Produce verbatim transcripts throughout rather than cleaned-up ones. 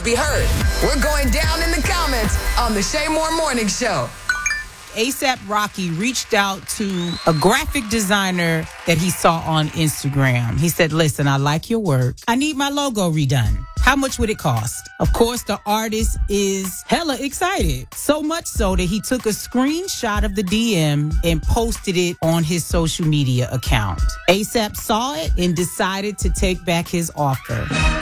be heard. We're going down in the comments on the Shay Moore Morning Show. A$AP Rocky reached out to a graphic designer that he saw on Instagram. He said, listen, I like your work. I need my logo redone. How much would it cost? Of course, the artist is hella excited. So much so that he took a screenshot of the D M and posted it on his social media account. A$AP saw it and decided to take back his offer.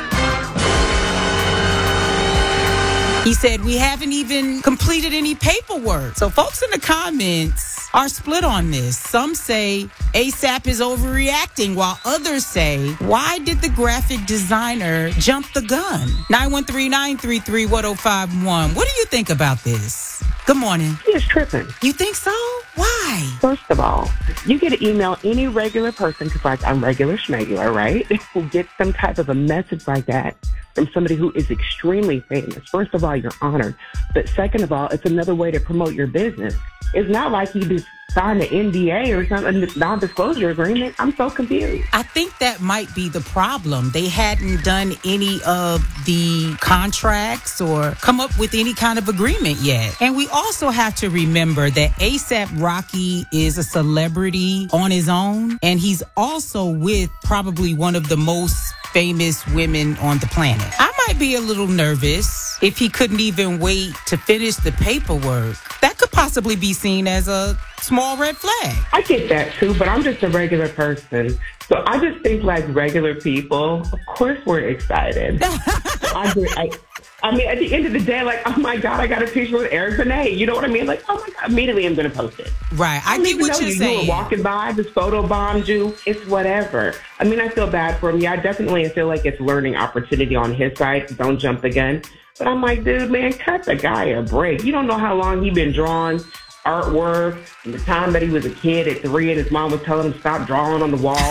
He said, we haven't even completed any paperwork. So folks in the comments are split on this. Some say A$AP is overreacting, while others say, why did the graphic designer jump the gun? nine one three, nine three three, one oh five one. What do you think about this? Good morning. He is tripping. You think so? Why? First of all, you get to email any regular person, because like I'm regular schmegular, right? Who gets some type of a message like that from somebody who is extremely famous. First of all, you're honored. But second of all, it's another way to promote your business. It's not like he just signed an N D A or something, a non-disclosure agreement. I'm so confused. I think that might be the problem. They hadn't done any of the contracts or come up with any kind of agreement yet. And we also have to remember that A$AP Rocky is a celebrity on his own, and he's also with probably one of the most famous women on the planet. I might be a little nervous if he couldn't even wait to finish the paperwork. That could possibly be seen as a small red flag. I get that too, but I'm just a regular person. So I just think like regular people, of course we're excited. I, I, I mean, at the end of the day, like, oh my God, I got a picture with Eric Benet. You know what I mean? Like, oh my God, immediately I'm going to post it. Right. I, I get what you're you. saying. You were walking by, this photo bombed you. It's whatever. I mean, I feel bad for him. Yeah, I definitely feel like it's learning opportunity on his side. Don't jump the gun. But I'm like, dude, man, cut the guy a break. You don't know how long he been drawing artwork, and the time that he was a kid at three and his mom was telling him to stop drawing on the wall.